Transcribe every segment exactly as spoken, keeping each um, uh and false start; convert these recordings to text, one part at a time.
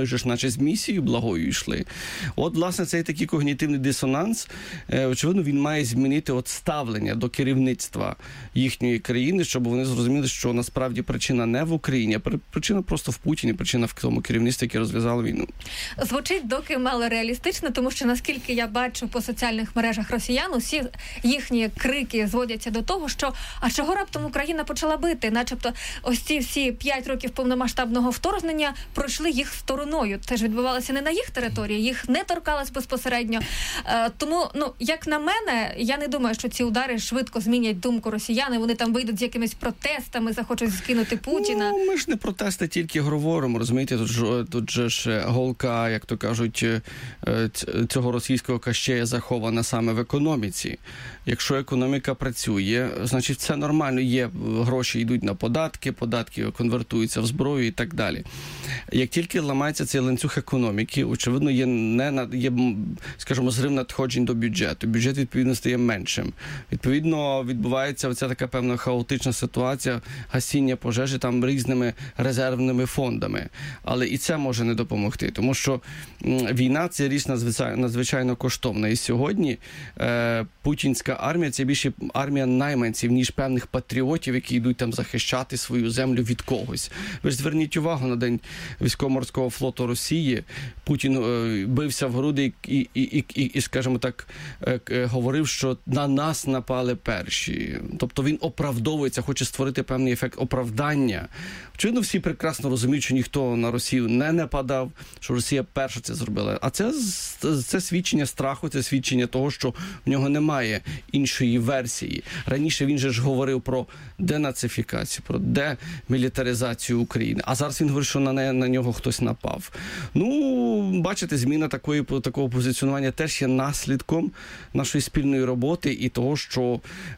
ми ж наче з місією благою йшли. От, власне, цей такий когнітивний дисонанс, очевидно, він має змінити от ставлення до керівництва їхньої країни, щоб вони зрозуміли, що насправді причина не в Україні, а причина просто в Путіні, причина в тому керівництві, яке розв'язало війну. Звучить доки мало реалістично, тому що, наскільки я бачу по соціальних мережах росіян, усі їхні крики зводяться до того, що а чого раптом Україна почала бити? Начебто ось ці всі п'ять років повномасштабного вторгнення пройшли їх стороною. Це ж відбувалося не на їх території, їх не торкалось безпосередньо. Е, тому, ну, як на мене, я не думаю, що ці удари швидко змінять думку росіян, і вони там вийдуть з якимись протестами, захочуть скинути Путіна. Ну, ми ж не протести тільки говоримо, розумієте, тут ж, тут же ж голка, як то кажуть, цього російського кащея захована саме в економіці. Якщо економіка працює, значить все нормально, є гроші йдуть на податки, податки конвертуються в зброю і так далі. Як тільки ламається цей ланцюг економіки, очевидно, є, не, є, скажімо, зрив надходжень до бюджету. Бюджет, відповідно, стає меншим. Відповідно, відбувається оця така певна хаотична ситуація гасіння пожежі там різними резервними фондами. Але і це може не допомогти, тому що війна – це річ надзвичайно, надзвичайно коштовна. І сьогодні е, путінська армія – це більше армія найманців, ніж певних патріотів, які йдуть там захищати свою землю від когось. Ви ж зверніть увагу на День військово-морського флоту Росії. Путін е, бився в груди і, і, і, і, і скажімо так, е, е, говорив, що на нас напали перші. Тобто він оправдовується, хоче створити певний ефект оправдання. Очевидно, всі прекрасно розуміють, що ніхто на Росію не нападав, що Росія перша це зробила. А це, це свідчення страху, це свідчення того, що в нього немає іншої версії. Раніше він же ж говорив про денацифікацію, про демілітаризацію України. А зараз він говорить, що на, не, на нього хтось напав. Ну, бачите, зміна такої, такого позиціонування теж є наслідком нашої спільної роботи і того, що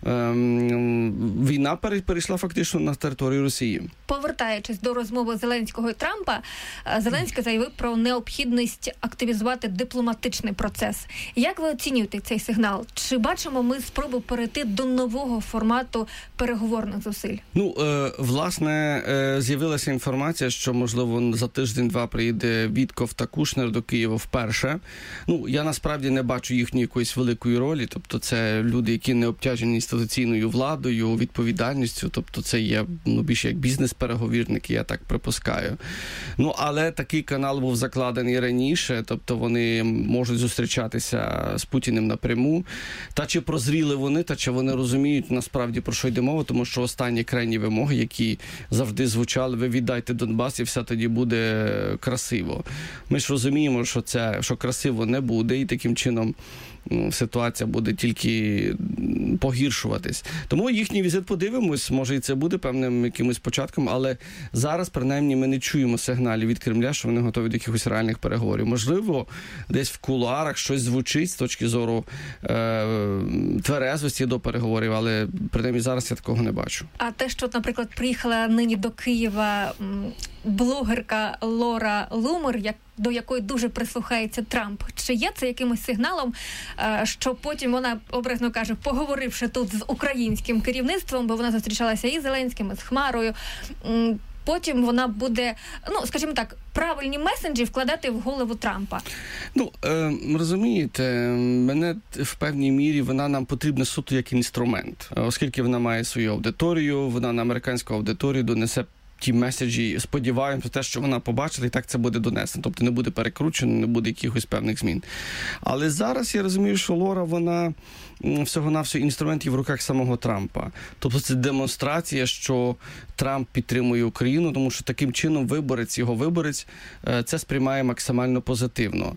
ем, війна перейшла фактично на територію Росії. Повертаючись до розмови Зеленського і Трампа, Зеленський заявив про необхідність активізувати дипломатичний процес. Як ви оцінюєте цей сигнал? Чи бачимо ми спробу перейти до нового формату переговорних зусиль? Ну, е, власне, е, з'явилася інформація, що, можливо, за тиждень-два приїде Вітков та Кушнер до Києва вперше. Ну, я насправді не бачу їхньої якоїсь великої ролі, тобто це люди, які не обтяжені інституційною владою, відповідальністю, тобто це є, ну, більше як бізнес-переговірники, я так припускаю. Ну, але такий канал був закладений раніше, тобто вони можуть зустрічатися з Путіним напряму. Та чи прозріли вони, та чи вони розуміють насправді, про що йде мова, тому що останні крайні вимоги, які завжди звучали, ви віддайте Донбас і все тоді буде красиво. Ми ж розуміємо, що це, що красиво не буде, і таким чином ситуація буде тільки погіршуватись. Тому їхній візит подивимось, може і це буде певним якимось початком, але зараз, принаймні, ми не чуємо сигналів від Кремля, що вони готові до якихось реальних переговорів. Можливо, десь в кулуарах щось звучить з точки зору е- тверезвості до переговорів, але принаймні зараз я такого не бачу. А те, що, наприклад, приїхала нині до Києва блогерка Лора Лумер, як до якої дуже прислухається Трамп. Чи є це якимось сигналом, що потім вона, образно каже, поговоривши тут з українським керівництвом, бо вона зустрічалася і з Зеленським, і з Хмарою, потім вона буде, ну, скажімо так, правильні месенджі вкладати в голову Трампа? Ну, е, розумієте, мене в певній мірі вона нам потрібна суто як інструмент, оскільки вона має свою аудиторію, вона на американську аудиторію донесе ті меседжі, сподіваємося, те, що вона побачила, і так це буде донесено. Тобто не буде перекручено, не буде якихось певних змін. Але зараз я розумію, що Лора, вона всього-навсього інструмент в руках самого Трампа. Тобто це демонстрація, що Трамп підтримує Україну, тому що таким чином виборець, його виборець, це сприймає максимально позитивно.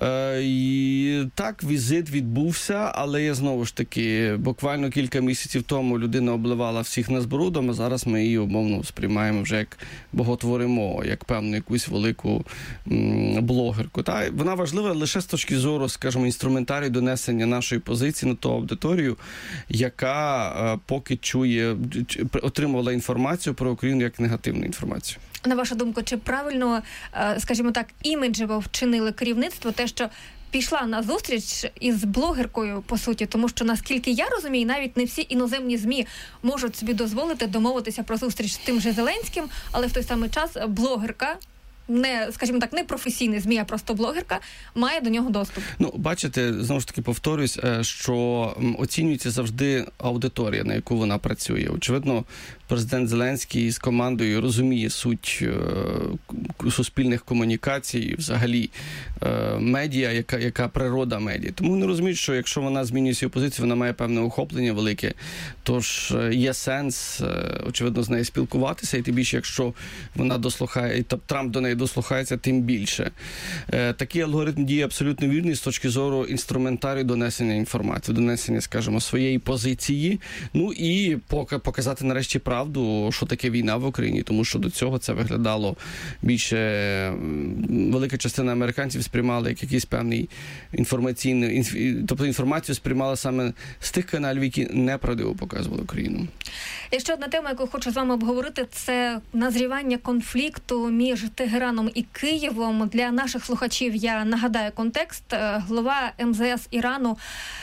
І так, візит відбувся, але я знову ж таки, буквально кілька місяців тому людина обливала всіх нас брудом, а зараз ми її умовно сприймаємо вже як боготворимо, як певну якусь велику м, блогерку. Та, вона важлива лише з точки зору, скажімо, інструментарію донесення нашої позиції на ту аудиторію, яка е, поки чує, отримувала інформацію про Україну як негативну інформацію. На вашу думку, чи правильно, е, скажімо так, іміджево вчинили керівництво те, що пішла на зустріч із блогеркою, по суті, тому що, наскільки я розумію, навіть не всі іноземні ЗМІ можуть собі дозволити домовитися про зустріч з тим же Зеленським, але в той самий час блогерка не, скажімо так, не професійний ЗМІ, а просто блогерка, має до нього доступ? Ну, бачите, знову ж таки повторюсь, що оцінюється завжди аудиторія, на яку вона працює. Очевидно, президент Зеленський з командою розуміє суть суспільних комунікацій, взагалі медіа, яка, яка природа медіа. Тому вони розуміють, що якщо вона змінює свою позицію, вона має певне охоплення велике, тож є сенс, очевидно, з нею спілкуватися, і тим більше, якщо вона дослухає, і Трамп до неї дослухається, тим більше. Такий алгоритм діє абсолютно вірний з точки зору інструментарію донесення інформації, донесення, скажімо, своєї позиції, ну і показати нарешті правду, що таке війна в Україні, тому що до цього це виглядало більше, велика частина американців сприймали як якийсь певний інформаційний, тобто інформацію сприймала саме з тих каналів, які неправдиво показували Україну. І ще одна тема, яку хочу з вами обговорити, це назрівання конфлікту між Тегераном і Києвом. Для наших слухачів я нагадаю контекст. Глава ем зе ес Ірану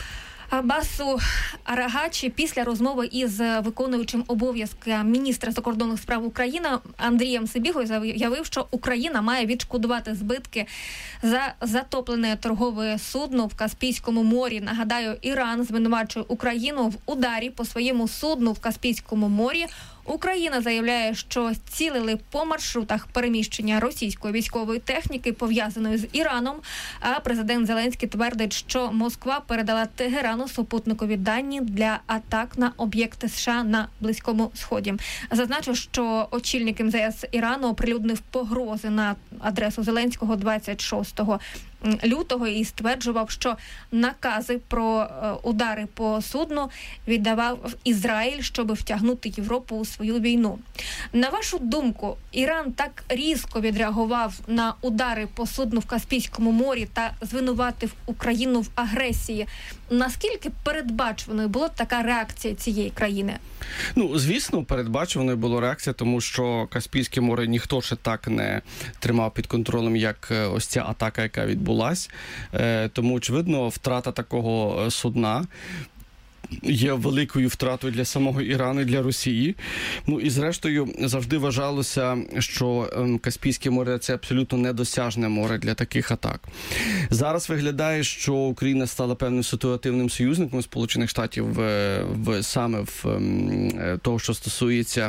Аббасу Арагачі після розмови із виконуючим обов'язки міністра закордонних справ України Андрієм Сибігою заявив, що Україна має відшкодувати збитки за затоплене торгове судно в Каспійському морі. Нагадаю, Іран звинувачує Україну в ударі по своєму судну в Каспійському морі. Україна заявляє, що цілили по маршрутах переміщення російської військової техніки, пов'язаної з Іраном, а президент Зеленський твердить, що Москва передала Тегерану супутникові дані для атак на об'єкти США на Близькому Сході. Зазначу, що очільник ем зе ес Ірану оприлюднив погрози на адресу Зеленського двадцять шостого лютого і стверджував, що накази про удари по судну віддавав Ізраїль, щоб втягнути Європу у свою війну. На вашу думку, Іран так різко відреагував на удари по судну в Каспійському морі та звинуватив Україну в агресії. Наскільки передбачуваною була така реакція цієї країни? Ну, звісно, передбачуваною була реакція, тому що Каспійське море ніхто ще так не тримав під контролем, як ось ця атака, яка відбулась. Тому, очевидно, втрата такого судна є великою втратою для самого Ірану і для Росії. Ну і зрештою завжди вважалося, що Каспійське море – це абсолютно недосяжне море для таких атак. Зараз виглядає, що Україна стала певним ситуативним союзником Сполучених Штатів в, в саме в того, що стосується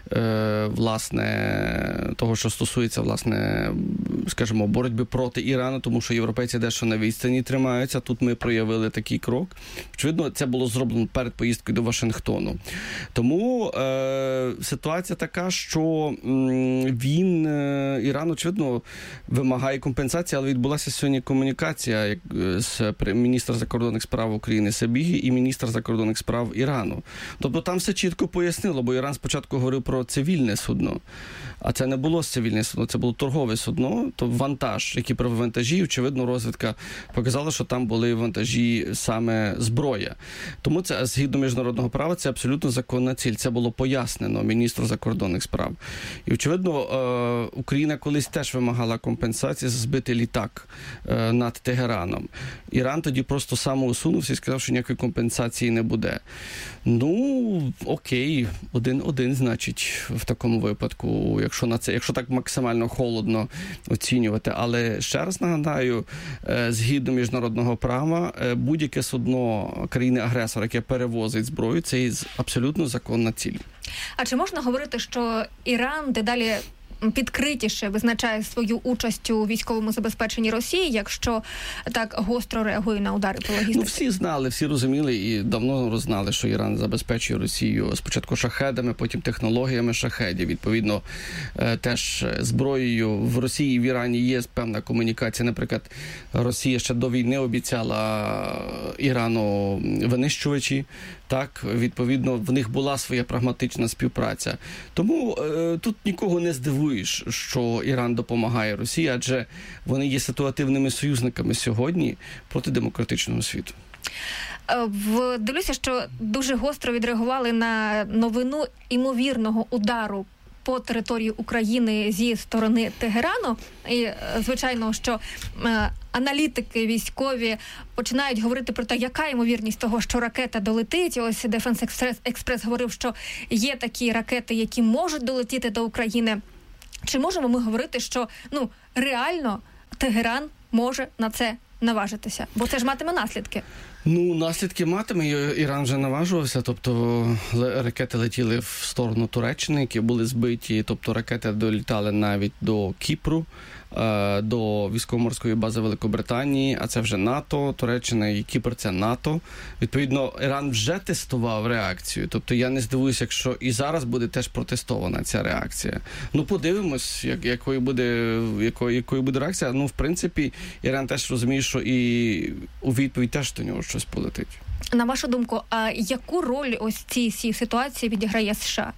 власне того, що стосується власне, скажімо, боротьби проти Ірану, тому що європейці дещо на відстані тримаються. Тут ми проявили такий крок. Очевидно, це було зроблено перед поїздкою до Вашингтону. Тому е, ситуація така, що м, він, е, Іран, очевидно, вимагає компенсації, але відбулася сьогодні комунікація як, з міністра закордонних справ України Сабігі і міністра закордонних справ Ірану. Тобто там все чітко пояснило, бо Іран спочатку говорив про цивільне судно, а це не було цивільне судно, це було торгове судно, то вантаж, який при вантажі, очевидно, розвідка показала, що там були вантажі саме зброя. Тому це, згідно міжнародного права, це абсолютно законна ціль. Це було пояснено міністру закордонних справ. І, очевидно, Україна колись теж вимагала компенсації за збитий літак над Тегераном. Іран тоді просто самоусунувся і сказав, що ніякої компенсації не буде. Ну, окей, один-один, значить, в такому випадку, якщо на це, якщо так максимально холодно оцінювати. Але ще раз нагадаю, згідно міжнародного права, будь-яке судно країни-агресора, яке перевозить зброю, це є абсолютно законна ціль. А чи можна говорити, що Іран дедалі підкритіше визначає свою участь у військовому забезпеченні Росії, якщо так гостро реагує на удари по логістиці? Ну, всі знали, всі розуміли і давно знали, що Іран забезпечує Росію спочатку шахедами, потім технологіями шахедів. Відповідно, теж зброєю в Росії і в Ірані є певна комунікація. Наприклад, Росія ще до війни обіцяла Ірану винищувачі. Так, відповідно, в них була своя прагматична співпраця. Тому е, тут нікого не здивуєш, що Іран допомагає Росії, адже вони є ситуативними союзниками сьогодні проти демократичного світу. В, дивлюся, що дуже гостро відреагували на новину імовірного удару по території України зі сторони Тегерану. І, звичайно, що е, аналітики військові починають говорити про те, яка ймовірність того, що ракета долетить. Ось Defense Express говорив, що є такі ракети, які можуть долетіти до України. Чи можемо ми говорити, що ну реально Тегеран може на це наважитися? Бо це ж матиме наслідки. Ну, наслідки матиме. Іран вже наважувався, тобто ракети летіли в сторону Туреччини, які були збиті, тобто ракети долітали навіть до Кіпру, до військово-морської бази Великобританії, а це вже НАТО, Туреччина і Кіпр – це НАТО. Відповідно, Іран вже тестував реакцію, тобто я не здивуюся, якщо і зараз буде теж протестована ця реакція. Ну, подивимось, як, якою буде, якою, якою буде реакція. Ну, в принципі, Іран теж розуміє, що і у відповідь теж до нього щось полетить. На вашу думку, а яку роль ось цій цій ситуації відіграє США?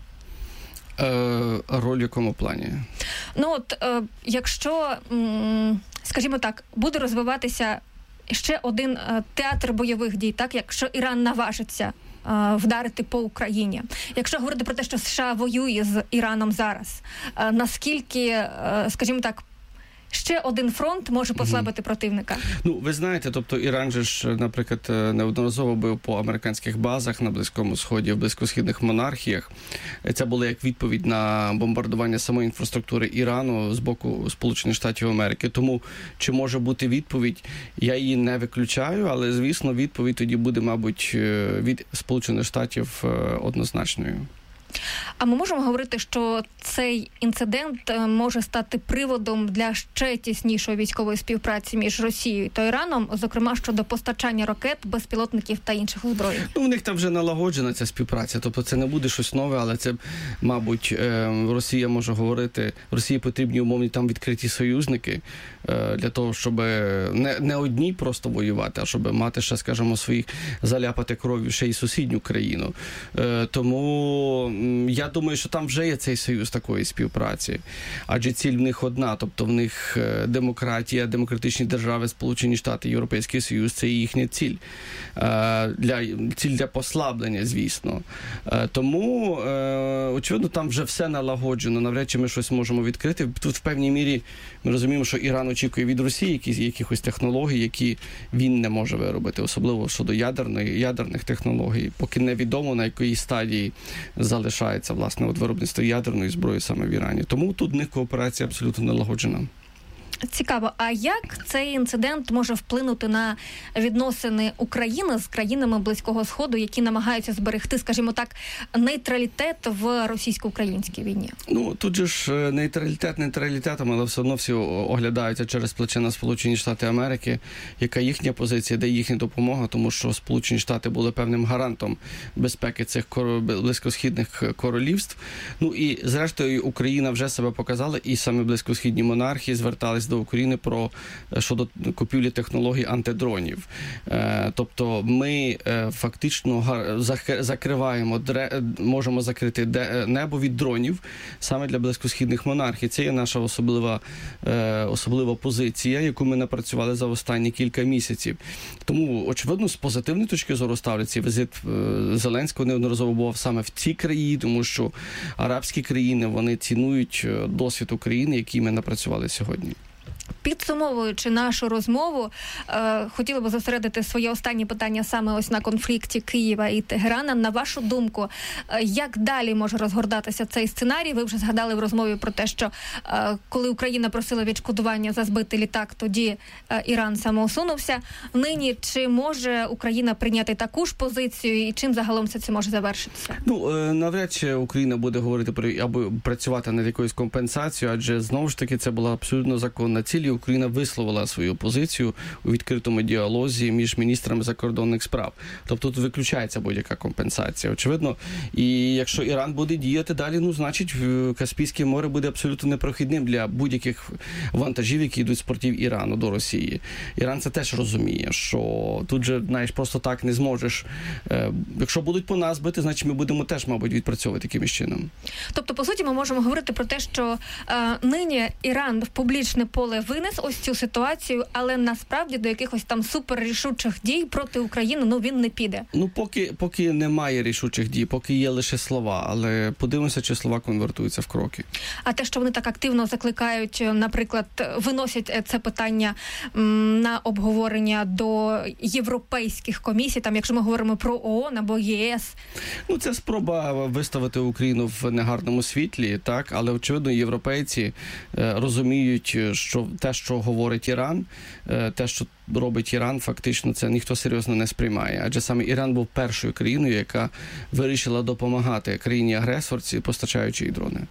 Е, роль в якому плані? Ну от, е, якщо, м, скажімо так, буде розвиватися ще один е, театр бойових дій, так, якщо Іран наважиться е, вдарити по Україні. Якщо говорити про те, що США воює з Іраном зараз, е, наскільки, е, скажімо так, ще один фронт може послабити mm-hmm. противника? Ну, ви знаєте, тобто Іран же ж, наприклад, неодноразово бив по американських базах на Близькому Сході, в близькосхідних монархіях. Це було як відповідь на бомбардування самої інфраструктури Ірану з боку Сполучених Штатів Америки. Тому, чи може бути відповідь, я її не виключаю, але, звісно, відповідь тоді буде, мабуть, від Сполучених Штатів однозначною. А ми можемо говорити, що цей інцидент може стати приводом для ще тіснішої військової співпраці між Росією та Іраном, зокрема щодо постачання ракет, безпілотників та інших озброєнь? Ну, у них там вже налагоджена ця співпраця, тобто це не буде щось нове, але це, мабуть, Росія може говорити, Росії потрібні умовні там відкриті союзники для того, щоб не, не одні просто воювати, а щоб мати ще, скажімо, своїх, заляпати кров'ю ще й сусідню країну. Тому я думаю, що там вже є цей союз такої співпраці. Адже ціль в них одна, тобто в них демократія, демократичні держави, Сполучені Штати, Європейський Союз – це їхня ціль. Для, ціль для послаблення, звісно. Тому, очевидно, там вже все налагоджено. Навряд чи ми щось можемо відкрити. Тут в певній мірі ми розуміємо, що Іран очікує від Росії якісь, якихось технологій, які він не може виробити, особливо щодо ядерної, ядерних технологій. Поки невідомо, на якій стадії залишається, власне, от виробництво ядерної зброї саме в Ірані. Тому тут в них кооперація абсолютно налагоджена. Цікаво, а як цей інцидент може вплинути на відносини України з країнами Близького Сходу, які намагаються зберегти, скажімо так, нейтралітет в російсько-українській війні? Ну, тут же ж нейтралітет нейтралітетом, але все одно всі оглядаються через плече на Сполучені Штати Америки, яка їхня позиція, де їхня допомога, тому що Сполучені Штати були певним гарантом безпеки цих близькосхідних королівств. Ну і, зрештою, Україна вже себе показала, і саме близькосхідні монархії звертались до України про щодо купівлі технологій антидронів. Е, тобто ми е, фактично закриваємо, дре, можемо закрити де, небо від дронів саме для близькосхідних монархій. Це є наша особлива, е, особлива позиція, яку ми напрацювали за останні кілька місяців. Тому, очевидно, з позитивної точки зору ставляться. Візит е, Зеленського неодноразово був саме в ці країни, тому що арабські країни, вони цінують досвід України, який ми напрацювали сьогодні. Підсумовуючи нашу розмову, е, хотіла би зосередити своє останнє питання саме ось на конфлікті Києва і Тегерана. На вашу думку, е, як далі може розгортатися цей сценарій? Ви вже згадали в розмові про те, що е, коли Україна просила відшкодування за збитий літак, тоді е, Іран самоусунувся. Нині чи може Україна прийняти таку ж позицію і чим загалом все це може завершитися? Ну, е, навряд чи Україна буде говорити про або працювати над якоюсь компенсацією, адже знову ж таки це була абсолютно законна ціль. Україна висловила свою позицію у відкритому діалозі між міністрами закордонних справ. Тобто тут виключається будь-яка компенсація, очевидно. І якщо Іран буде діяти далі, ну, значить, Каспійське море буде абсолютно непрохідним для будь-яких вантажів, які йдуть з портів Ірану до Росії. Іран це теж розуміє, що тут же, знаєш, просто так не зможеш. Якщо будуть по нас бити, значить ми будемо теж, мабуть, відпрацьовувати якимось чином. Тобто, по суті, ми можемо говорити про те, що е, нині Іран в публічне поле винен, винес ось цю ситуацію, але насправді до якихось там суперрішучих дій проти України, ну, він не піде. Ну, поки, поки немає рішучих дій, поки є лише слова, але подивимося, чи слова конвертуються в кроки. А те, що вони так активно закликають, наприклад, виносять це питання м, на обговорення до європейських комісій, там, якщо ми говоримо про ООН або ЄС. Ну, це спроба виставити Україну в негарному світлі, так, але, очевидно, європейці е, розуміють, що те, що говорить Іран, е, те, що робить Іран, фактично це ніхто серйозно не сприймає. Адже саме Іран був першою країною, яка вирішила допомагати країні-агресорці, постачаючи їй дрони.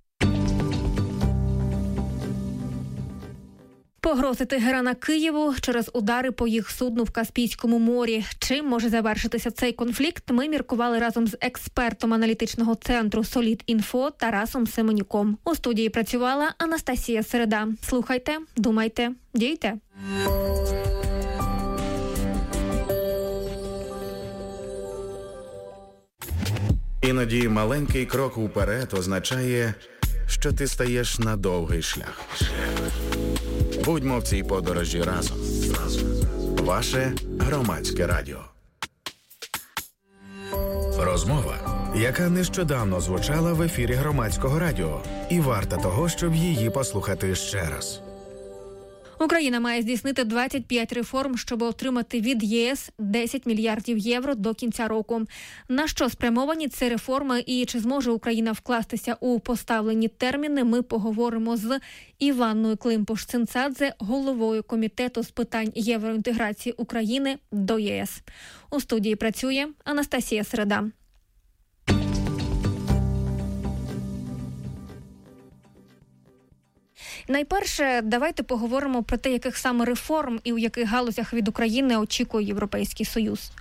Погрози Тегерана Києву через удари по їх судну в Каспійському морі. Чим може завершитися цей конфлікт, ми міркували разом з експертом аналітичного центру «Солід.Інфо» Тарасом Семенюком. У студії працювала Анастасія Середа. Слухайте, думайте, дійте. Іноді маленький крок уперед означає, що ти стаєш на довгий шлях. Будьмо в цій подорожі разом. Ваше громадське радіо. Розмова, яка нещодавно звучала в ефірі громадського радіо, і варта того, щоб її послухати ще раз. Україна має здійснити двадцять п'ять реформ, щоб отримати від ЄС десять мільярдів євро до кінця року. На що спрямовані ці реформи і чи зможе Україна вкластися у поставлені терміни, ми поговоримо з Іванною Климпуш-Цинцадзе, головою комітету з питань євроінтеграції України до ЄС. У студії працює Анастасія Середа. Найперше, давайте поговоримо про те, яких саме реформ і у яких галузях від України очікує Європейський Союз.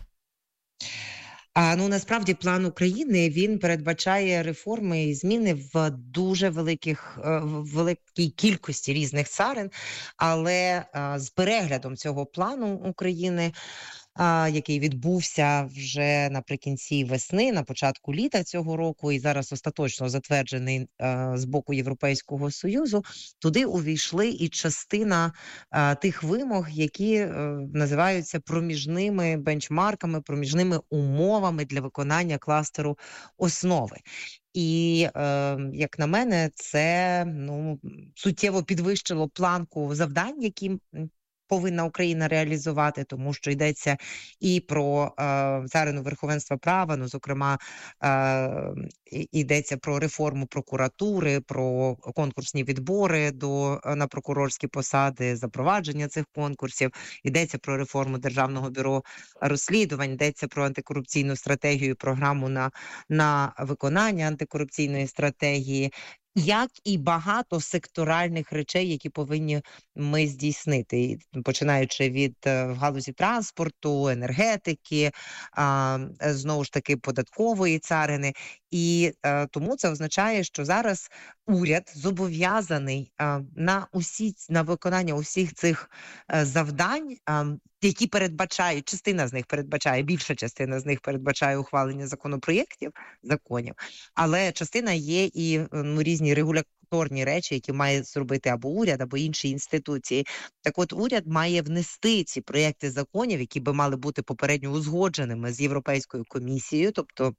А, ну, насправді, план України, він передбачає реформи і зміни в дуже великих, в великій кількості різних царин, але а, з переглядом цього плану України, а, який відбувся вже наприкінці весни, на початку літа цього року, і зараз остаточно затверджений а, з боку Європейського Союзу, туди увійшли і частина а, тих вимог, які а, називаються проміжними бенчмарками, проміжними умовами для виконання кластеру основи. І, е, як на мене, це ну, суттєво підвищило планку завдань, які повинна Україна реалізувати, тому що йдеться і про е, царину верховенства права, ну, зокрема, е, йдеться про реформу прокуратури, про конкурсні відбори до, на прокурорські посади, запровадження цих конкурсів, йдеться про реформу Державного бюро розслідувань, йдеться про антикорупційну стратегію, програму на, на виконання антикорупційної стратегії, як і багато секторальних речей, які повинні ми здійснити, починаючи від в галузі транспорту, енергетики, а, знову ж таки податкової царини. І а, тому це означає, що зараз уряд зобов'язаний а, на усі на виконання усіх цих а, завдань, а, які передбачають, частина з них передбачає, більша частина з них передбачає ухвалення законопроєктів, законів, але частина є і ну, різні регуляторні речі, які має зробити або уряд, або інші інституції. Так от уряд має внести ці проєкти законів, які би мали бути попередньо узгодженими з Європейською комісією, тобто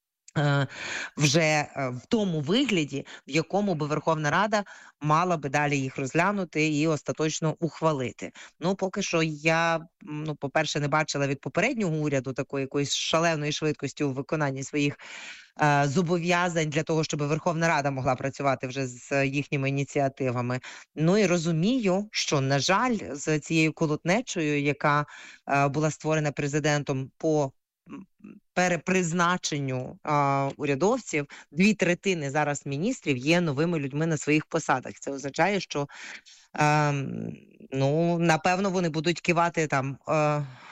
вже в тому вигляді, в якому би Верховна Рада мала би далі їх розглянути і остаточно ухвалити. Ну, поки що я, ну, по-перше, не бачила від попереднього уряду такої якоїсь шаленої швидкості у виконанні своїх е, зобов'язань для того, щоб Верховна Рада могла працювати вже з їхніми ініціативами. Ну і розумію, що, на жаль, з цією колотнечою, яка е, була створена президентом по перепризначенню а, урядовців, дві третини зараз міністрів є новими людьми на своїх посадах. Це означає, що а, ну, напевно вони будуть кивати там а,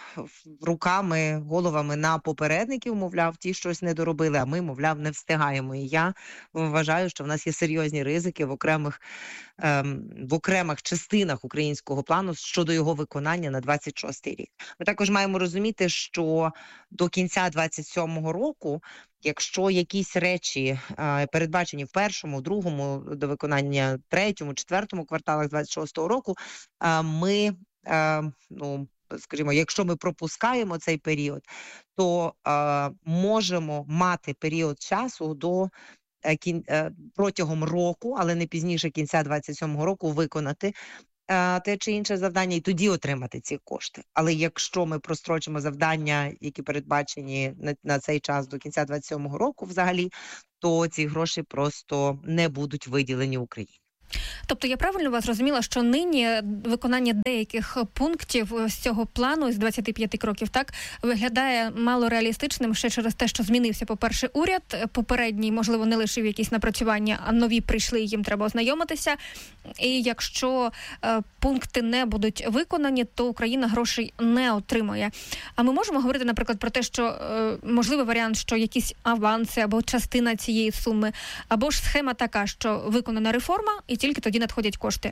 руками, головами на попередників, мовляв, ті щось не доробили, а ми, мовляв, не встигаємо. І я вважаю, що в нас є серйозні ризики в окремих, ем, в окремих частинах українського плану щодо його виконання на двадцять шостий рік. Ми також маємо розуміти, що до кінця двадцять сьомого року, якщо якісь речі е, передбачені в першому, другому до виконання третьому, четвертому кварталах двадцять шостого року, е, ми, е, ну, скажімо, якщо ми пропускаємо цей період, то е, можемо мати період часу до е, кін, е, протягом року, але не пізніше кінця двадцять сьомого року виконати е, те чи інше завдання і тоді отримати ці кошти. Але якщо ми прострочимо завдання, які передбачені на, на цей час до кінця двадцять сьомого року взагалі, то ці гроші просто не будуть виділені Україні. Тобто я правильно вас зрозуміла, що нині виконання деяких пунктів з цього плану, з двадцяти п'яти кроків, так, виглядає мало реалістичним ще через те, що змінився, по-перше, уряд, попередній, можливо, не лишив якісь напрацювання, а нові прийшли, їм треба ознайомитися. І якщо е, пункти не будуть виконані, то Україна грошей не отримує. А ми можемо говорити, наприклад, про те, що е, можливий варіант, що якісь аванси або частина цієї суми, або ж схема така, що виконана реформа, і тільки тоді надходять кошти?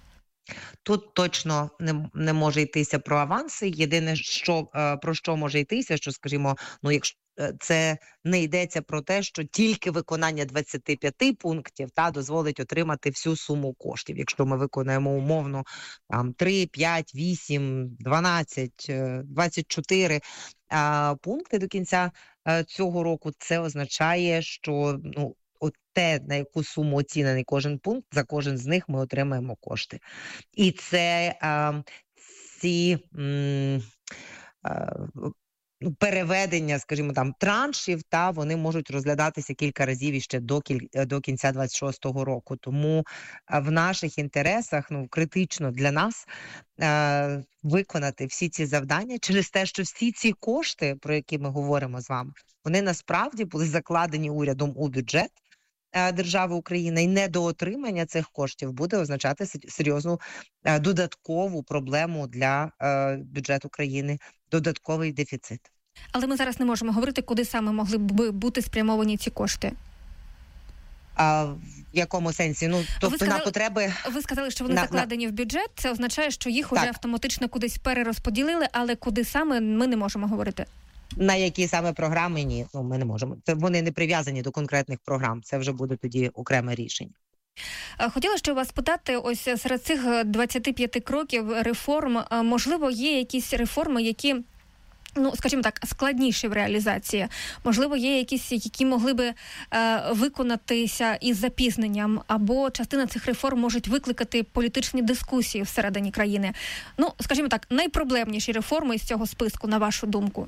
Тут точно не, не може йтися про аванси. Єдине, що, про що може йтися, що, скажімо, ну, якщо це не йдеться про те, що тільки виконання двадцяти п'яти пунктів та дозволить отримати всю суму коштів. Якщо ми виконаємо умовно там три, п'ять, вісім, дванадцять, двадцять чотири а, пункти до кінця а, цього року, це означає, що ну от те, на яку суму оцінений кожен пункт, за кожен з них ми отримаємо кошти. І це а, ці м, а, переведення, скажімо, там траншів, та вони можуть розглядатися кілька разів іще до, кіль... до кінця двадцять шостого року. Тому в наших інтересах, ну, критично для нас е- виконати всі ці завдання через те, що всі ці кошти, про які ми говоримо з вами, вони насправді були закладені урядом у бюджет держави України, і недоотримання цих коштів буде означати серйозну е, додаткову проблему для е, бюджету країни, додатковий дефіцит. Але ми зараз не можемо говорити, куди саме могли б бути спрямовані ці кошти. А в якому сенсі? Ну, тобто сказали, на потреби... Ви сказали, що вони на, закладені на... в бюджет, це означає, що їх так. уже автоматично кудись перерозподілили, але куди саме ми не можемо говорити. На які саме програми? Ні, ну, ми не можемо. Це вони не прив'язані до конкретних програм. Це вже буде тоді окреме рішення. Хотіла ще вас питати, ось серед цих двадцяти п'яти кроків реформ, можливо, є якісь реформи, які, ну, скажімо так, складніші в реалізації? Можливо, є якісь, які могли би е, виконатися із запізненням, або частина цих реформ можуть викликати політичні дискусії всередині країни? Ну, скажімо так, найпроблемніші реформи із цього списку, на вашу думку?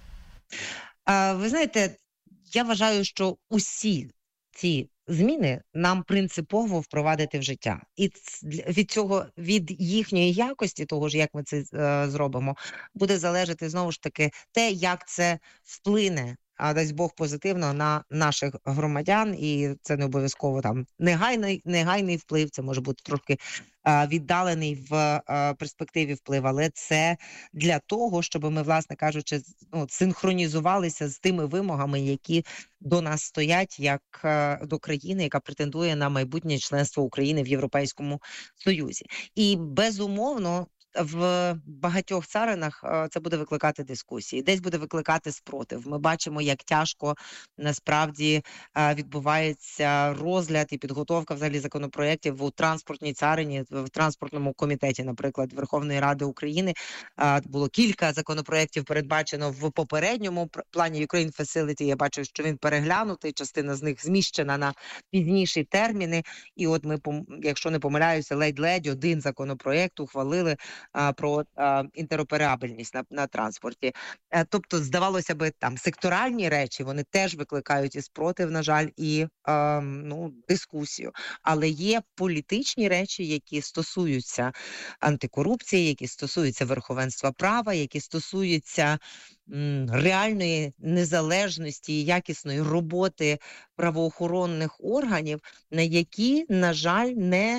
А, ви знаєте, я вважаю, що усі ці зміни нам принципово впровадити в життя. І від цього, від їхньої якості, того ж, як ми це е, зробимо, буде залежати, знову ж таки, те, як це вплине, а дасть Бог, позитивно на наших громадян. І це не обов'язково там негайний, негайний вплив, це може бути трошки а, віддалений в а, перспективі вплив, але це для того, щоб ми, власне кажучи, ну, синхронізувалися з тими вимогами, які до нас стоять, як а, до країни, яка претендує на майбутнє членство України в Європейському Союзі. І, безумовно, в багатьох царинах це буде викликати дискусії, десь буде викликати спротив. Ми бачимо, як тяжко насправді відбувається розгляд і підготовка взагалі законопроєктів у транспортній царині, в транспортному комітеті, наприклад, Верховної Ради України. Було кілька законопроєктів передбачено в попередньому плані Ukraine Facility. Я бачу, що він переглянутий, частина з них зміщена на пізніші терміни. І от ми, якщо не помиляюся, ледь-ледь один законопроєкт ухвалили про а, інтероперабельність на, на транспорті. А, тобто, здавалося би, там секторальні речі, вони теж викликають і спротив, на жаль, і а, ну, дискусію. Але є політичні речі, які стосуються антикорупції, які стосуються верховенства права, які стосуються м, реальної незалежності і якісної роботи правоохоронних органів, на які, на жаль, не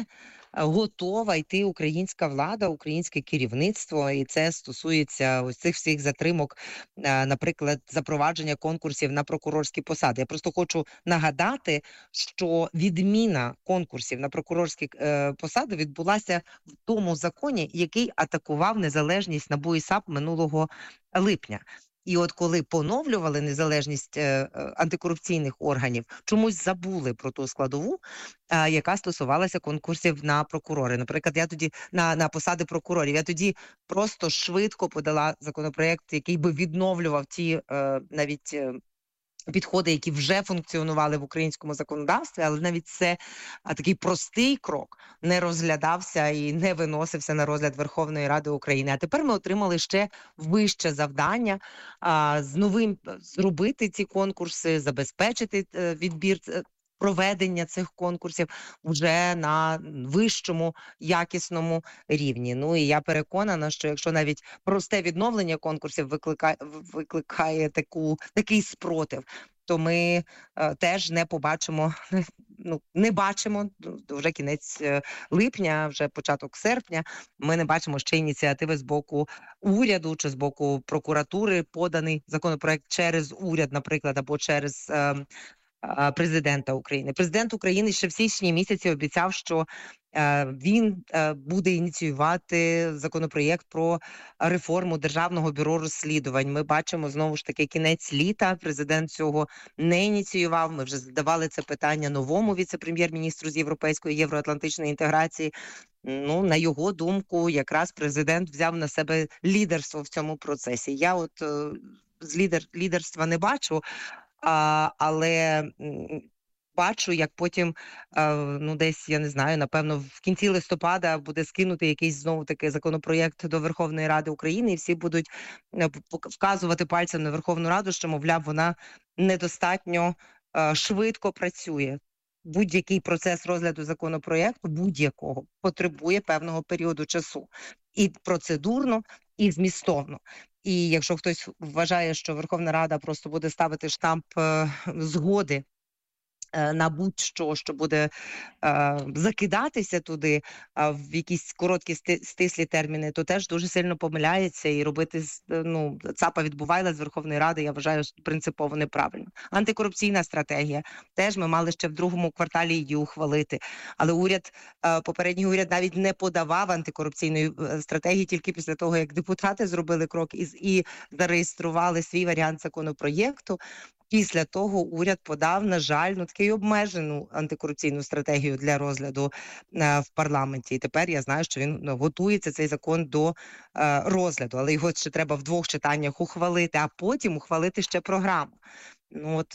готова йти українська влада, українське керівництво, і це стосується ось цих всіх затримок, наприклад, запровадження конкурсів на прокурорські посади. Я просто хочу нагадати, що відміна конкурсів на прокурорські е, посади відбулася в тому законі, який атакував незалежність НАБУ і САП минулого липня. І от коли поновлювали незалежність е, антикорупційних органів, чомусь забули про ту складову, е, яка стосувалася конкурсів на прокурори. Наприклад, я тоді на, на посади прокурорів, я тоді просто швидко подала законопроект, який би відновлював ті е, навіть е, підходи, які вже функціонували в українському законодавстві, але навіть це а, такий простий крок не розглядався і не виносився на розгляд Верховної Ради України. А тепер ми отримали ще вище завдання а, з новим зробити ці конкурси, забезпечити а, відбір проведення цих конкурсів вже на вищому якісному рівні. Ну і я переконана, що якщо навіть просте відновлення конкурсів викликає, викликає таку, такий спротив, то ми е, теж не побачимо, ну, не бачимо, вже кінець липня, вже початок серпня, ми не бачимо ще ініціативи з боку уряду чи з боку прокуратури, поданий законопроект через уряд, наприклад, або через е, Президента України. Президент України ще в січні місяці обіцяв, що е, він е, буде ініціювати законопроєкт про реформу Державного бюро розслідувань. Ми бачимо знову ж таки кінець літа. Президент цього не ініціював. Ми вже задавали це питання новому віце-прем'єр-міністру з європейської євроатлантичної інтеграції. Ну, на його думку, якраз президент взяв на себе лідерство в цьому процесі. Я от е, з лідер, лідерства не бачу. А, але бачу, як потім, а, ну десь, я не знаю, напевно, в кінці листопада буде скинути якийсь знову-таки законопроєкт до Верховної Ради України, і всі будуть вказувати пальцем на Верховну Раду, що, мовляв, вона недостатньо а, швидко працює. Будь-який процес розгляду законопроєкту, будь-якого, потребує певного періоду часу. І процедурно, і змістовно. І якщо хтось вважає, що Верховна Рада просто буде ставити штамп е, згоди е, на будь-що, що буде е, закидатися туди е, в якісь короткі стислі терміни, то теж дуже сильно помиляється, і робити ну, цапа відбувайла з Верховної Ради, я вважаю, принципово неправильно. Антикорупційна стратегія. Теж ми мали ще в другому кварталі її ухвалити. Але уряд, е, попередній уряд навіть не подавав антикорупційної стратегії тільки після того, як депутати зробили крок і, і зареєстрували свій варіант законопроєкту. Після того уряд подав, на жаль, ну таку обмежену антикорупційну стратегію для розгляду е, в парламенті. І тепер я знаю, що він ну, готується, цей закон, до е, розгляду. Але його ще треба в двох читаннях ухвалити, а потім ухвалити ще програму. Ну от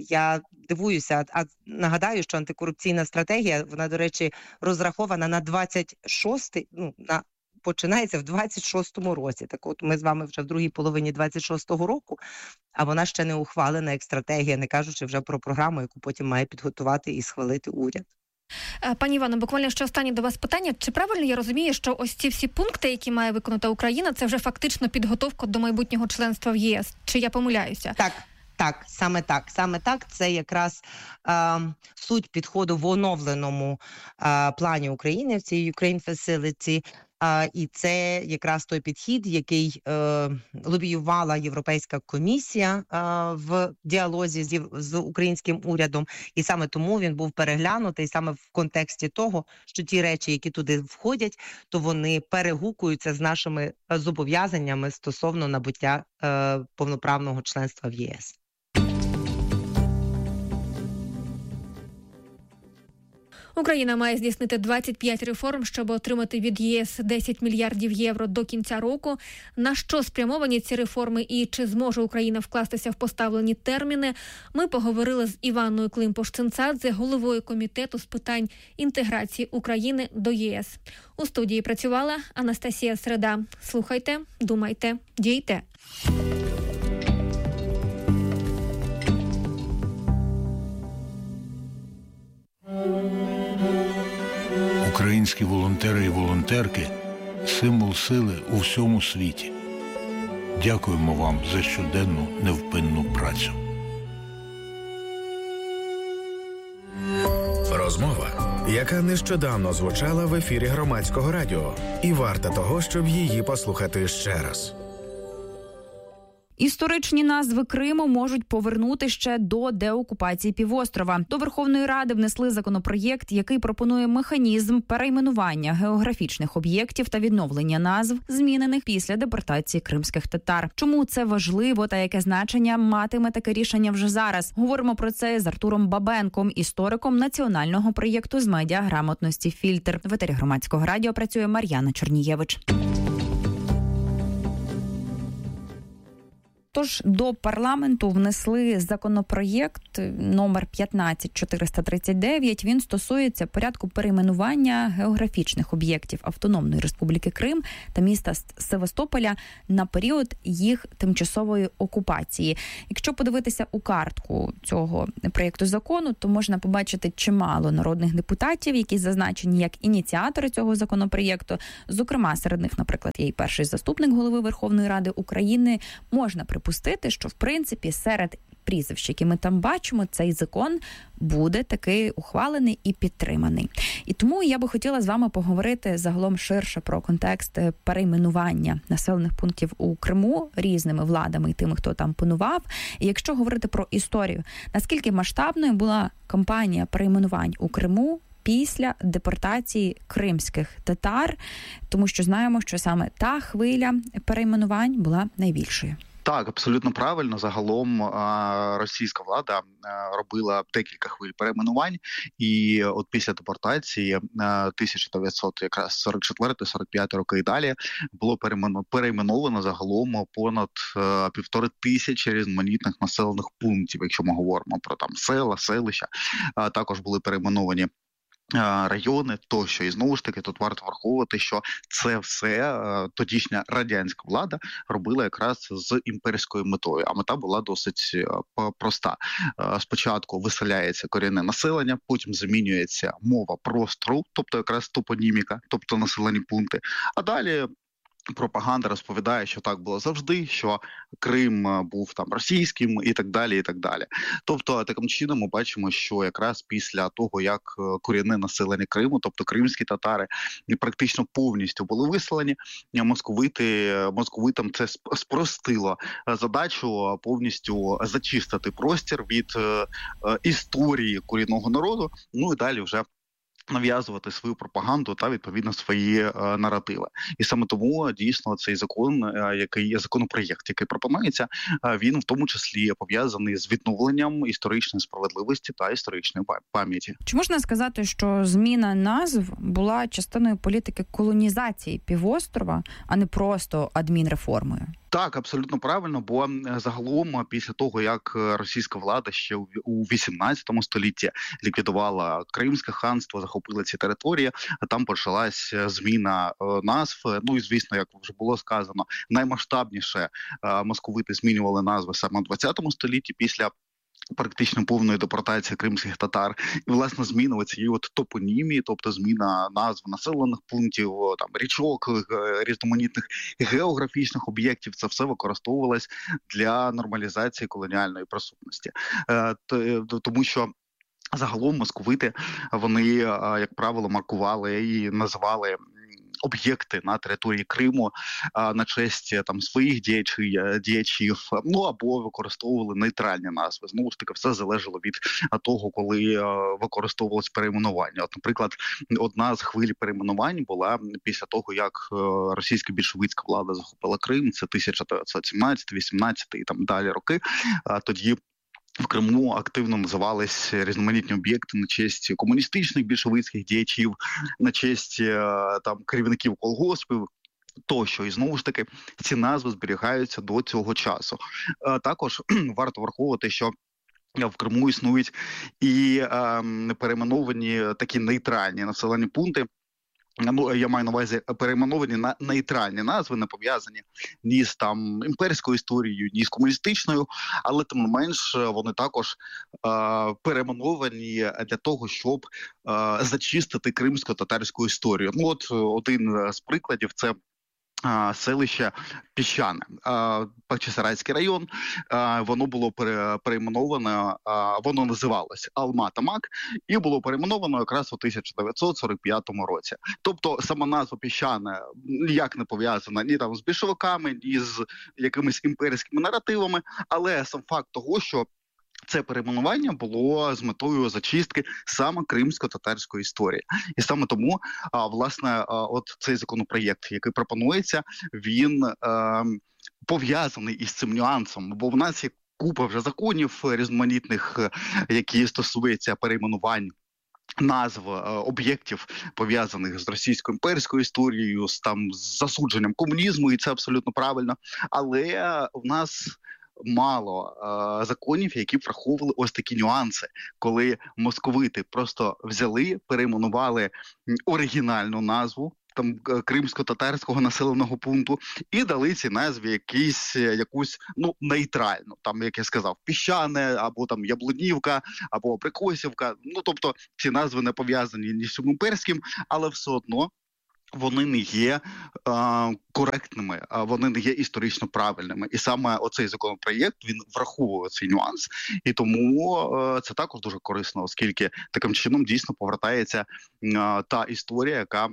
я дивуюся, а нагадаю, що антикорупційна стратегія, вона, до речі, розрахована на двадцять шостий, ну, на починається в двадцять шостому році. Так от ми з вами вже в другій половині двадцять шостого року, а вона ще не ухвалена як стратегія, не кажучи вже про програму, яку потім має підготувати і схвалити уряд. Пані Івано, буквально ще останнє до вас питання. Чи правильно я розумію, що ось ці всі пункти, які має виконати Україна, це вже фактично підготовка до майбутнього членства в ЄС? Чи я помиляюся? Так. Так, саме так. Саме так. Це якраз е, суть підходу в оновленому е, плані України, в цій Ukraine Facility. Е, і це якраз той підхід, який е, лобіювала Європейська комісія е, в діалозі з, з українським урядом. І саме тому він був переглянутий саме в контексті того, що ті речі, які туди входять, то вони перегукуються з нашими зобов'язаннями стосовно набуття е, повноправного членства в ЄС. Україна має здійснити двадцять п'ять реформ, щоб отримати від ЄС десять мільярдів євро до кінця року. На що спрямовані ці реформи і чи зможе Україна вкластися в поставлені терміни, ми поговорили з Іванною Климпуш-Цинцадзе, головою комітету з питань інтеграції України до ЄС. У студії працювала Анастасія Среда. Слухайте, думайте, дійте. Українські волонтери і волонтерки – символ сили у всьому світі. Дякуємо вам за щоденну невпинну працю. Розмова, яка нещодавно звучала в ефірі Громадського радіо. І варта того, щоб її послухати ще раз. Історичні назви Криму можуть повернути ще до деокупації півострова. До Верховної Ради внесли законопроєкт, який пропонує механізм перейменування географічних об'єктів та відновлення назв, змінених після депортації кримських татар. Чому це важливо та яке значення матиме таке рішення вже зараз? Говоримо про це з Артуром Бабенком, істориком національного проєкту з медіаграмотності «Фільтр». В етері Громадського радіо працює Мар'яна Чернієвич. Тож до парламенту внесли законопроєкт номер п'ятнадцять чотириста тридцять дев'ять. Він стосується порядку перейменування географічних об'єктів Автономної Республіки Крим та міста Севастополя на період їх тимчасової окупації. Якщо подивитися у картку цього проєкту закону, то можна побачити чимало народних депутатів, які зазначені як ініціатори цього законопроєкту. Зокрема, серед них, наприклад, є і перший заступник голови Верховної Ради України. Можна припустити, що, в принципі, серед прізвищ, які ми там бачимо, цей закон буде таки ухвалений і підтриманий. І тому я би хотіла з вами поговорити загалом ширше про контекст перейменування населених пунктів у Криму різними владами і тими, хто там панував. І якщо говорити про історію, наскільки масштабною була кампанія перейменувань у Криму після депортації кримських татар, тому що знаємо, що саме та хвиля перейменувань була найбільшою. Так, абсолютно правильно. Загалом російська влада робила декілька хвиль перейменувань, і от після депортації тисяча дев'ятсот сорок четвертий сорок п'ятий роки і далі було перейменовано загалом понад півтори тисячі різноманітних населених пунктів, якщо ми говоримо про там села, селища. Також були перейменовані райони тощо. І знову ж таки тут варто враховувати, що це все тодішня радянська влада робила якраз з імперською метою. А мета була досить проста. Спочатку виселяється корінне населення, потім замінюється мова простору, тобто якраз топоніміка, тобто населені пункти. А далі пропаганда розповідає, що так було завжди, що Крим був там російським і так далі, і так далі. Тобто, таким чином ми бачимо, що якраз після того, як корінне населення Криму, тобто кримські татари, практично повністю були виселені, московити, московитам це спростило задачу повністю зачистити простір від е, історії корінного народу, ну і далі вже нав'язувати свою пропаганду та, відповідно, свої е, наративи. І саме тому, дійсно, цей закон, е, який є законопроєкт, який пропонується, е, він в тому числі пов'язаний з відновленням історичної справедливості та історичної пам'яті. Чи можна сказати, що зміна назв була частиною політики колонізації півострова, а не просто адмінреформою? Так, абсолютно правильно, бо загалом після того, як російська влада ще у вісімнадцятому столітті ліквідувала Кримське ханство, захопила ці території, там почалась зміна назв. Ну і, звісно, як вже було сказано, наймасштабніше московити змінювали назви саме у двадцятому столітті після практично повної депортації кримських татар. І, власне, зміна цієї от топонімії, тобто зміна назв населених пунктів, там річок, різноманітних географічних об'єктів, це все використовувалось для нормалізації колоніальної присутності. Тому що загалом московити, вони, як правило, маркували і називали об'єкти на території Криму а, на честь там своїх діячів, діячів, ну або використовували нейтральні назви. Знову ж таки, все залежало від того, коли а, використовувалось перейменування. От, наприклад, одна з хвиль перейменувань була після того, як а, російська більшовицька влада захопила Крим, це тисяча дев'ятсот сімнадцятий, вісімнадцятий і там далі роки. А, тоді в Криму активно називались різноманітні об'єкти на честь комуністичних більшовицьких діячів, на честь там керівників колгоспів тощо. І знову ж таки ці назви зберігаються до цього часу. Також варто враховувати, що в Криму існують і е, перейменовані такі нейтральні населені пункти. Ну, я маю на увазі перейменовані на нейтральні назви, не пов'язані ні з там імперською історією, ні з комуністичною, але тим не менш вони також е, перейменовані для того, щоб е, зачистити кримсько-татарську історію. Ну, от один з прикладів – це селище Піщане, Бахчисарайський район. Воно було перейменоване, воно називалось Алмата-Мак і було перейменовано якраз у тисяча дев'ятсот сорок п'ятому році. Тобто сама назва Піщане ніяк не пов'язана ні там з більшовиками, ні з якимись імперськими наративами, але сам факт того, що це перейменування було з метою зачистки саме кримсько-татарської історії. І саме тому, а, власне, а, от цей законопроєкт, який пропонується, він а, пов'язаний із цим нюансом, бо в нас є купа вже законів різноманітних, які стосуються перейменувань назв об'єктів, пов'язаних з російською імперською історією, з там з засудженням комунізму, і це абсолютно правильно. Але в нас мало е, законів, які враховували ось такі нюанси, коли московити просто взяли, перейменували оригінальну назву там кримсько-татарського населеного пункту і дали цій назві якийсь, якусь, ну, нейтральну, там, як я сказав, Піщане, або там Яблунівка, або Прикосівка. Ну, тобто, ці назви не пов'язані ні з чим імперським, але все одно вони не є е, коректними, а вони не є історично правильними. І саме оцей законопроєкт, він враховує цей нюанс. І тому е, це також дуже корисно, оскільки таким чином дійсно повертається е, та історія, яка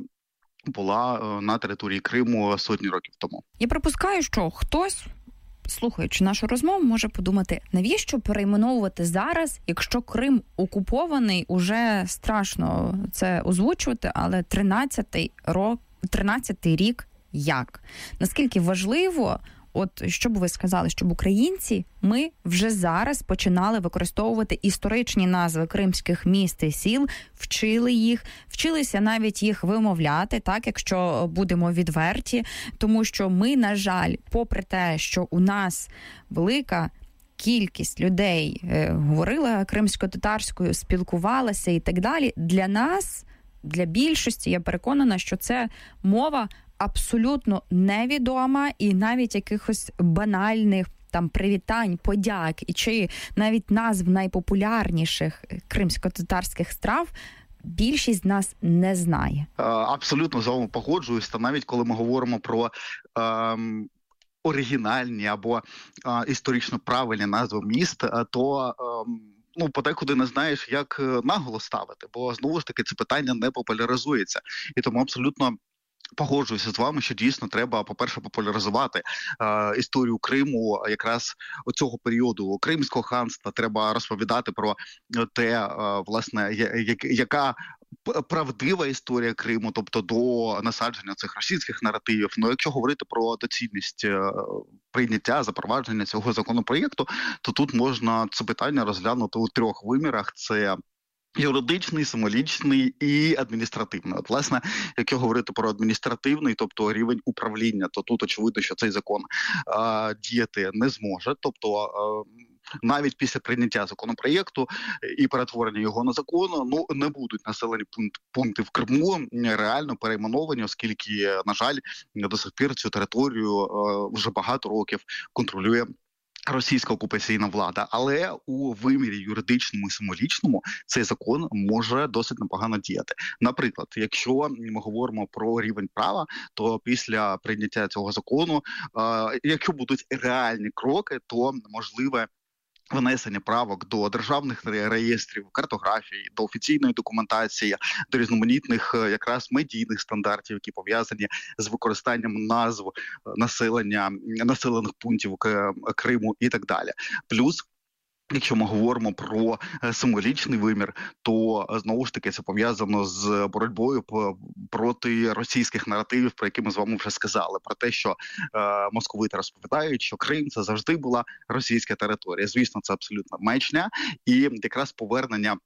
була е, на території Криму сотні років тому. Я припускаю, що хтось, слухаючи нашу розмову, може подумати, навіщо перейменовувати зараз, якщо Крим окупований, уже страшно це озвучувати, але тринадцятий рок, тринадцятий рік як? Наскільки важливо, от що б ви сказали, щоб українці, ми вже зараз починали використовувати історичні назви кримських міст і сіл, вчили їх, вчилися навіть їх вимовляти, так, якщо будемо відверті, тому що ми, на жаль, попри те, що у нас велика кількість людей е, говорила кримсько-татарською, спілкувалася і так далі, для нас, для більшості, я переконана, що це мова абсолютно невідома, і навіть якихось банальних там привітань, подяк і чи навіть назв найпопулярніших кримсько-татарських страв більшість з нас не знає. Абсолютно з вами погоджуюсь. Та навіть коли ми говоримо про ем, оригінальні або е, історично правильні назви міст, то ем, ну, подекуди не знаєш, як наголос ставити, бо знову ж таки це питання не популяризується. І тому абсолютно погоджуюся з вами, що дійсно треба, по-перше, популяризувати е, історію Криму, якраз оцього періоду Кримського ханства. Треба розповідати про те, е, власне, я, яка правдива історія Криму, тобто до насадження цих російських наративів. Ну, якщо говорити про доцільність е, прийняття, запровадження цього законопроєкту, то тут можна це питання розглянути у трьох вимірах. Це юридичний, символічний і адміністративний. От, власне, якщо говорити про адміністративний, тобто рівень управління, то тут очевидно, що цей закон а, діяти не зможе. Тобто а, навіть після прийняття законопроєкту і перетворення його на закон, ну, не будуть населені пункти в Криму реально перейменовані, оскільки, на жаль, до сих пір цю територію а, вже багато років контролює російська окупаційна влада, але у вимірі юридичному і символічному цей закон може досить непогано діяти. Наприклад, якщо ми говоримо про рівень права, то після прийняття цього закону, е- якщо будуть реальні кроки, то можливе внесення правок до державних реєстрів, картографії, до офіційної документації, до різноманітних якраз медійних стандартів, які пов'язані з використанням назв населення, населених пунктів Криму і так далі. Плюс, якщо ми говоримо про символічний вимір, то знову ж таки це пов'язано з боротьбою проти російських наративів, про які ми з вами вже сказали, про те, що е, московити розповідають, що Крим – це завжди була російська територія. Звісно, це абсолютно маячня, і якраз повернення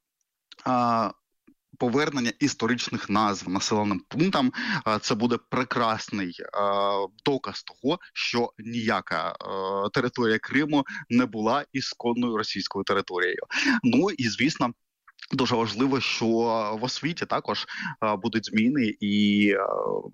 е, Повернення історичних назв населеним пунктам – це буде прекрасний е, доказ того, що ніяка е, територія Криму не була ісконною російською територією. Ну і, звісно, дуже важливо, що в освіті також а, будуть зміни, і а,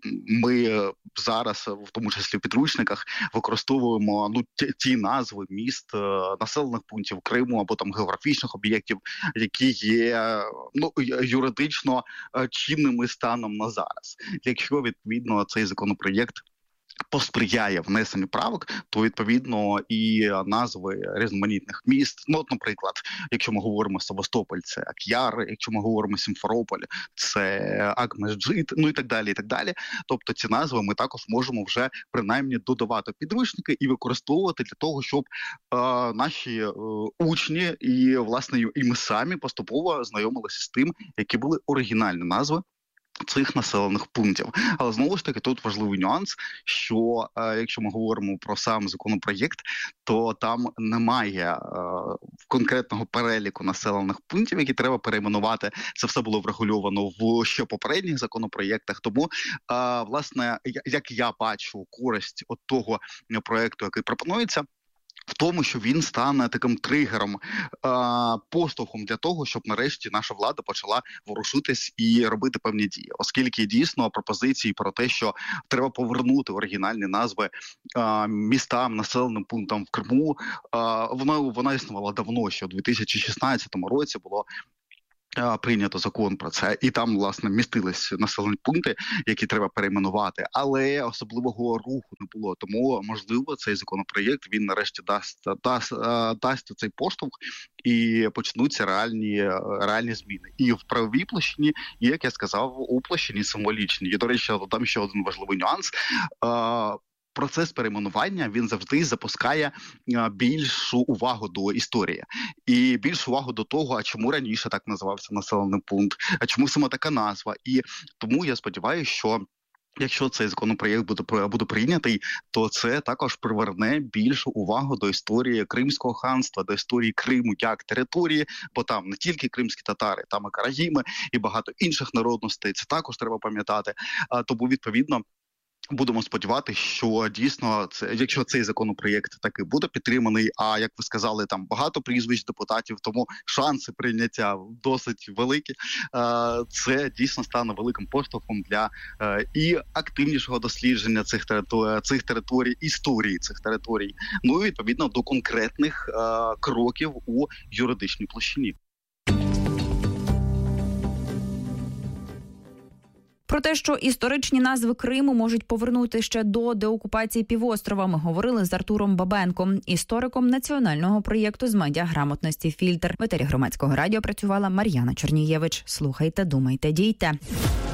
ми зараз, в тому числі в підручниках, використовуємо ну ті, ті назви міст, а, населених пунктів Криму або там географічних об'єктів, які є ну юридично чинними станом на зараз. Якщо відповідно цей законопроєкт посприяє внесенню правок, то відповідно і назви різноманітних міст. Ну, от, наприклад, якщо ми говоримо Севастополь, це Ак'яр, якщо ми говоримо Сімферополь, це Акмеджит, ну і так далі, і так далі. Тобто ці назви ми також можемо вже принаймні додавати підручники і використовувати для того, щоб е, наші е, учні і, власне, і ми самі поступово знайомилися з тим, які були оригінальні назви цих населених пунктів. Але знову ж таки тут важливий нюанс, що е, якщо ми говоримо про сам законопроєкт, то там немає е, конкретного переліку населених пунктів, які треба перейменувати. Це все було врегульовано в ще попередніх законопроєктах. Тому, е, власне, як я бачу користь от того проєкту, який пропонується, в тому, що він стане таким тригером, поштовхом для того, щоб нарешті наша влада почала ворушитись і робити певні дії. Оскільки дійсно пропозиції про те, що треба повернути оригінальні назви містам, населеним пунктам в Криму, вона, вона існувала давно, ще у дві тисячі шістнадцятому році було прийнято закон про це, і там, власне, містились населені пункти, які треба перейменувати, але особливого руху не було. Тому, можливо, цей законопроєкт, він нарешті дасть, дасть, дасть цей поштовх і почнуться реальні, реальні зміни. І в правовій площині, і, як я сказав, у площині символічній. І, до речі, там ще один важливий нюанс. Процес перейменування, він завжди запускає більшу увагу до історії. І більшу увагу до того, а чому раніше так називався населений пункт, а чому саме така назва. І тому я сподіваюся, що якщо цей законопроєкт буде, буде прийнятий, то це також приверне більшу увагу до історії Кримського ханства, до історії Криму як території, бо там не тільки кримські татари, там і караїми, і багато інших народностей. Це також треба пам'ятати. Тому, відповідно, будемо сподіватися, що дійсно, це, якщо цей законопроєкт таки буде підтриманий, а як ви сказали, там багато прізвищ депутатів, тому шанси прийняття досить великі, це дійсно стане великим поштовхом для і активнішого дослідження цих територій, цих територій, історії цих територій, ну і відповідно до конкретних кроків у юридичній площині. Про те, що історичні назви Криму можуть повернути ще до деокупації півострова, ми говорили з Артуром Бабенком, істориком національного проєкту з медіаграмотності «Фільтр». В етері Громадського радіо працювала Мар'яна Чернієвич. Слухайте, думайте, дійте.